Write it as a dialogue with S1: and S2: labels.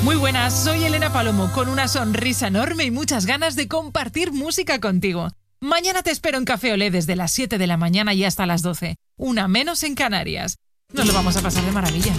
S1: Muy buenas, soy Elena Palomo, con una sonrisa enorme y muchas ganas de compartir música contigo. Mañana te espero en Café Olé desde las 7 de la mañana y hasta las 12, una menos en Canarias. Nos lo vamos a pasar de maravilla.